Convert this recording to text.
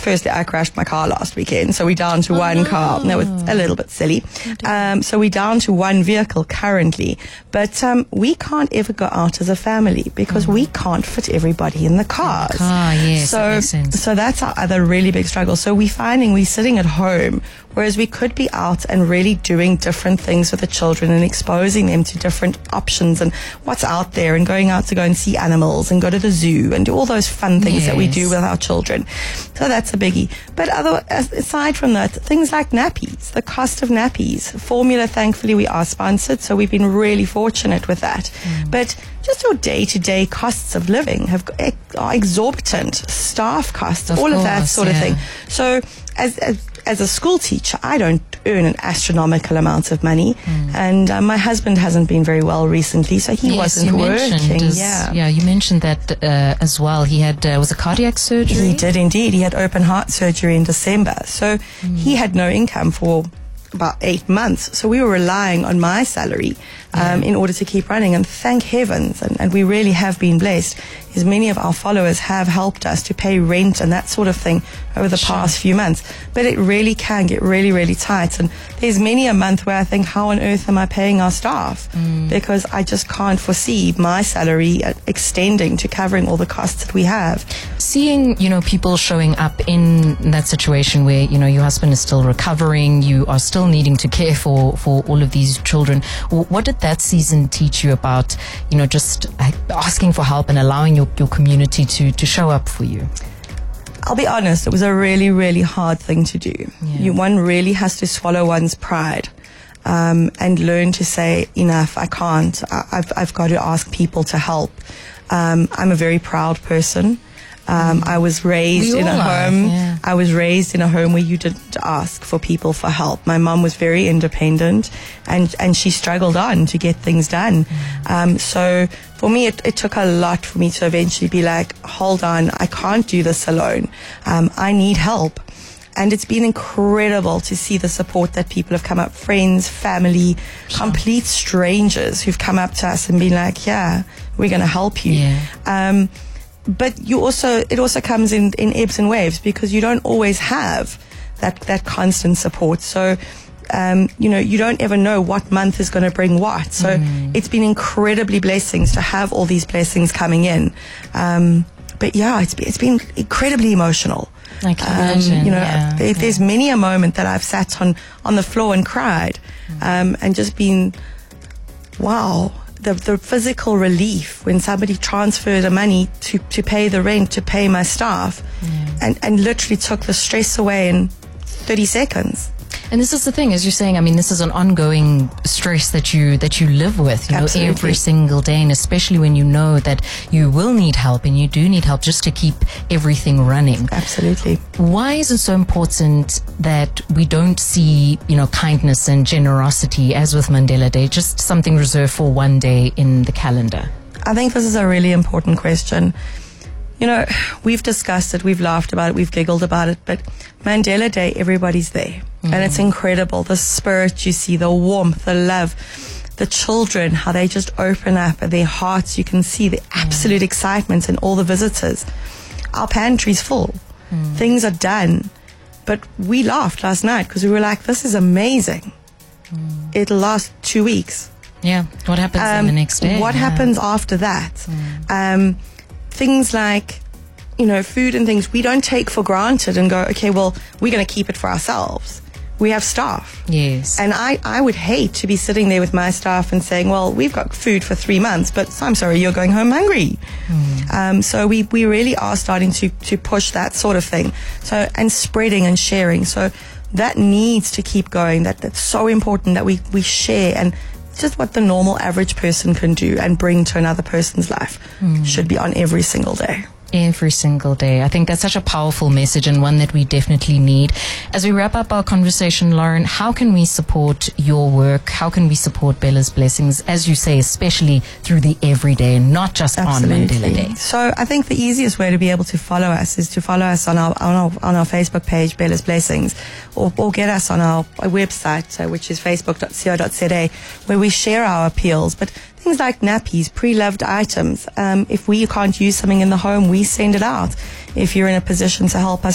firstly, I crashed my car last weekend, so we're down to one car. That was a little bit silly. So we're down to one vehicle currently, but we can't ever go out as a family because we can't fit everybody in the cars. Yes, that makes sense. So that's our other really big struggle. So we're finding we're sitting at home, whereas we could be out and really doing different things with the children and exposing them to different options and what's out there, and going out to go and see animals and go to the zoo and do all those fun things that we do with our children. So that's a biggie. But aside from that, things like nappies, the cost of nappies. Formula, thankfully, we are sponsored, so we've been really fortunate with that. But just your day-to-day costs of living are exorbitant. Staff costs, all of that sort of thing. So as a school teacher, I don't earn an astronomical amount of money, and my husband hasn't been very well recently, so he wasn't working. You mentioned that as well. He had was a cardiac surgery. He did indeed. He had open heart surgery in December, so he had no income for about 8 months. So we were relying on my salary in order to keep running, and thank heavens, and we really have been blessed, is many of our followers have helped us to pay rent and that sort of thing over the past few months. But it really can get really, really tight, and there's many a month where I think, how on earth am I paying our staff? Because I just can't foresee my salary extending to covering all the costs that we have. Seeing, people showing up in that situation where, your husband is still recovering, you are still needing to care for all of these children. What did that season teach you about, just asking for help and allowing your community to show up for you? I'll be honest, it was a really, really hard thing to do. One really has to swallow one's pride and learn to say, enough, I can't. I've got to ask people to help. I'm a very proud person. I was raised in a home. I was raised in a home where you didn't ask for people for help. My mom was very independent, and she struggled on to get things done. So for me, it took a lot for me to eventually be like, hold on, I can't do this alone. I need help. And it's been incredible to see the support that people have come up, friends, family, complete strangers who've come up to us and been like, yeah, we're going to help you. But it also comes in ebbs and waves, because you don't always have that constant support. So, you don't ever know what month is going to bring what. So it's been incredibly blessings to have all these blessings coming in. But yeah, it's been incredibly emotional. I can imagine. There's many a moment that I've sat on the floor and cried, and just been, wow. The physical relief when somebody transferred the money to pay the rent, to pay my staff, and literally took the stress away in 30 seconds. And this is the thing, as you're saying, this is an ongoing stress that you live with, every single day, and especially when you know that you will need help, and you do need help just to keep everything running. Absolutely. Why is it so important that we don't see, kindness and generosity as with Mandela Day, just something reserved for one day in the calendar? I think this is a really important question. We've discussed it, we've laughed about it, we've giggled about it, but Mandela Day, everybody's there. And it's incredible. The spirit you see, the warmth, the love, the children, how they just open up their hearts. You can see the absolute excitement in all the visitors. Our pantry's full. Things are done. But we laughed last night because we were like, this is amazing. It'll last 2 weeks. Yeah. What happens in the next day? What happens after that? Things like, food and things we don't take for granted and go, okay, well, we're going to keep it for ourselves. We have staff. Yes. And I would hate to be sitting there with my staff and saying, well, we've got food for 3 months, but I'm sorry, you're going home hungry. So we really are starting to push that sort of thing. So, and spreading and sharing. So that needs to keep going. That's so important that we share, and just what the normal average person can do and bring to another person's life should be on every single day. Every single day. I think that's such a powerful message, and one that we definitely need. As we wrap up our conversation, Lauren, how can we support your work? How can we support Bella's Blessings, as you say, especially through the everyday and not just on Mandela Day? So I think the easiest way to be able to follow us is to follow us on our Facebook page, Bella's Blessings, or get us on our website, which is facebook.co.za, where we share our appeals. But things like nappies, pre-loved items. If we can't use something in the home, we send it out. If you're in a position to help us